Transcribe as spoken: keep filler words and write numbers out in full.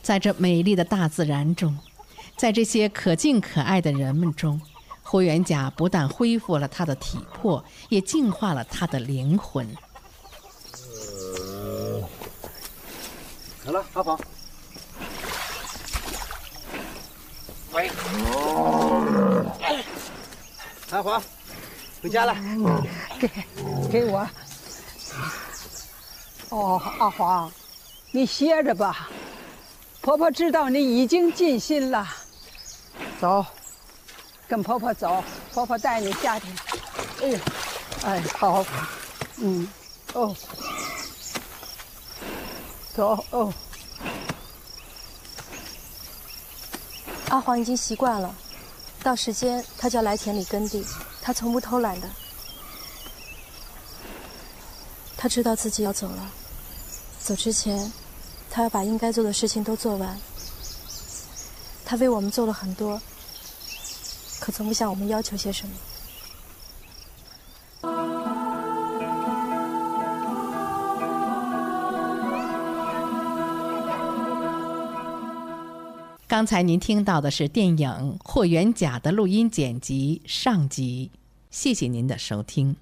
在这美丽的大自然中，在这些可敬可爱的人们中，霍元甲不但恢复了他的体魄，也净化了他的灵魂。 好了，阿黄。喂，阿黄，回家了。 给，给我。哦，阿黄，你歇着吧。婆婆知道你已经尽心了。走，跟婆婆走，婆婆带你下去。哎呀，哎，好。嗯，哦。走哦。 阿黄已经习惯了，到时间他就要来田里耕地，他从不偷懒的。他知道自己要走了，走之前，他要把应该做的事情都做完。他为我们做了很多，可从不向我们要求些什么。 刚才您听到的是电影《霍元甲》的录音剪辑上集，谢谢您的收听。